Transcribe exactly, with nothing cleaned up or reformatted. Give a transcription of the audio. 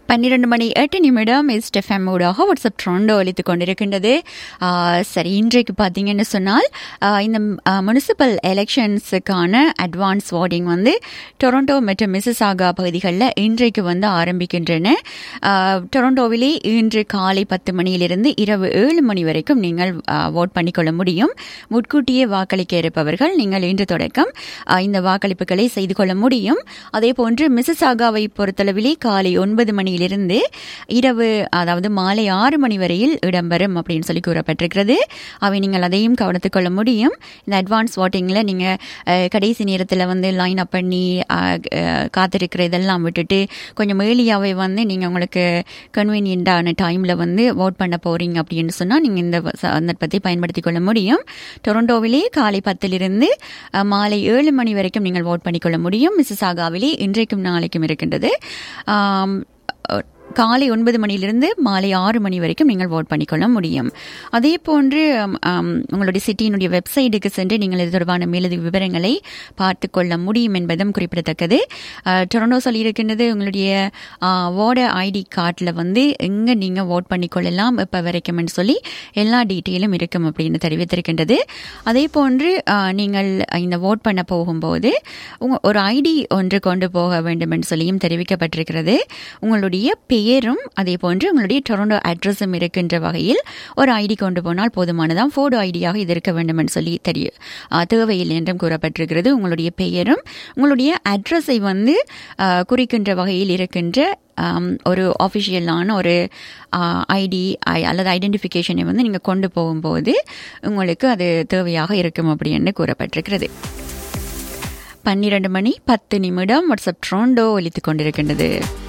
பன்னிரண்டு மணி எட்டு நிமிடம் எஸ்ட் எஃப்எம் ஊடாக வாட்ஸ்அப் ட்ரோண்டோ அளித்து கொண்டிருக்கின்றது. சரி, இன்றைக்கு பார்த்தீங்கன்னு சொன்னால் இந்த முனிசிபல் எலெக்ஷன்ஸுக்கான அட்வான்ஸ் வார்டிங் வந்து டொரண்டோ மற்றும் மிசிசாகா பகுதிகளில் இன்றைக்கு வந்து ஆரம்பிக்கின்றன. டொரண்டோவிலே இன்று காலை பத்து மணியிலிருந்து இரவு ஏழு மணி வரைக்கும் நீங்கள் ஓட் பண்ணிக்கொள்ள முடியும். முன்கூட்டியே வாக்களிக்க இருப்பவர்கள் நீங்கள் இன்று தொடக்கம் இந்த வாக்களிப்புகளை செய்து கொள்ள முடியும். அதே போன்று மிசிசாகாவை பொறுத்தளவிலே காலை ஒன்பது மணி இருந்து இரவு அதாவது மாலை ஆறு மணி வரையில் இடம்பெறும் அப்படின்னு சொல்லி கூறப்பட்டிருக்கிறது. அவை நீங்கள் அதையும் கவனித்துக் கொள்ள முடியும். இந்த அட்வான்ஸ் வாட்டிங்கில் நீங்கள் கடைசி நேரத்தில் வந்து லைன் அப் பண்ணி காத்திருக்கிற இதெல்லாம் விட்டுட்டு கொஞ்சம் ஏர்லியாகவே வந்து நீங்கள் உங்களுக்கு கன்வீனியன்டான டைமில் வந்து ஓட் பண்ண போகிறீங்க அப்படின்னு சொன்னால் நீங்கள் இந்த சந்தர்ப்பத்தை பயன்படுத்திக் கொள்ள முடியும். டொரண்டோவிலே காலை பத்திலிருந்து மாலை ஏழு மணி வரைக்கும் நீங்கள் ஓட் பண்ணிக்கொள்ள முடியும். மிசிசாகாவிலே இன்றைக்கும் நாளைக்கும் இருக்கின்றது. காலை ஒன்பது மணியிலிருந்து மாலை ஆறு மணி வரைக்கும் நீங்கள் ஓட் பண்ணிக்கொள்ள முடியும். அதே போன்று உங்களுடைய சிட்டியினுடைய வெப்சைட்டுக்கு சென்று நீங்கள் இது தொடர்பான மேலதிக விவரங்களை பார்த்து கொள்ள முடியும் என்பதும் குறிப்பிடத்தக்கது. டொரண்டோ சொல்லியிருக்கின்றது உங்களுடைய வார்டு ஐடி கார்டில் வந்து எங்கே நீங்கள் ஓட் பண்ணிக்கொள்ளலாம் இப்போ வரைக்கும்னு சொல்லி எல்லா டீட்டெயிலும் இருக்கும் அப்படின்னு தெரிவித்திருக்கின்றது. அதே போன்று நீங்கள் இந்த ஓட் பண்ண போகும்போது ஒரு ஐடி ஒன்று கொண்டு போக வேண்டும் என்று சொல்லியும் தெரிவிக்கப்பட்டிருக்கிறது. உங்களுடைய பெயரும் அதே போன்று உங்களுடைய டொரண்டோ அட்ரஸும் இருக்கின்ற வகையில் ஒரு ஐடி கொண்டு போனால் போதுமானதான். ஃபோட்டோ ஐடியாக இது இருக்க வேண்டும் என்று சொல்லி தெரிய தேவையில்லை என்றும் கூறப்பட்டிருக்கிறது. உங்களுடைய பெயரும் உங்களுடைய அட்ரஸை வந்து குறிக்கின்ற வகையில் இருக்கின்ற ஒரு ஆஃபிஷியலான ஒரு ஐடி அல்லது ஐடென்டிஃபிகேஷனை வந்து நீங்கள் கொண்டு போகும்போது உங்களுக்கு அது தேவையாக இருக்கும் அப்படின்னு கூறப்பட்டிருக்கிறது. பன்னிரண்டு மணி பத்து நிமிடம் வாட்ஸ்அப் ட்ரோண்டோ ஒலித்துக் கொண்டிருக்கின்றது.